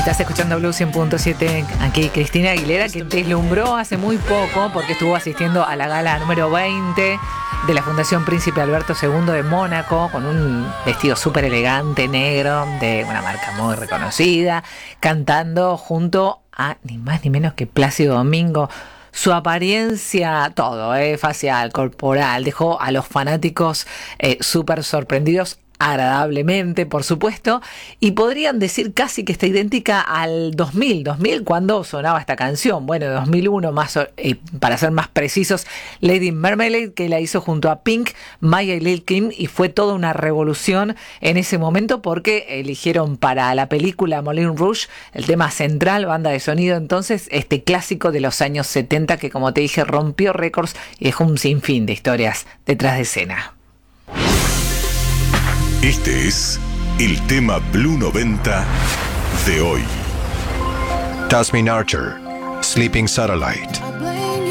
Estás escuchando Blue 100.7, aquí Cristina Aguilera, que deslumbró hace muy poco porque estuvo asistiendo a la gala número 20 de la Fundación Príncipe Alberto II de Mónaco, con un vestido súper elegante, negro, de una marca muy reconocida, cantando junto a ni más ni menos que Plácido Domingo. Su apariencia, todo, facial, corporal, dejó a los fanáticos súper sorprendidos, agradablemente, por supuesto, y podrían decir casi que está idéntica al 2000 cuando sonaba esta canción. Bueno, 2001 más, para ser más precisos, Lady Marmalade, que la hizo junto a Pink, Maya y Lil Kim, y fue toda una revolución en ese momento porque eligieron para la película Moulin Rouge el tema central, banda de sonido, entonces este clásico de los años 70 que, como te dije, rompió récords y dejó un sinfín de historias detrás de escena. Este es el tema Blue 90 de hoy. Tasmin Archer, Sleeping Satellite.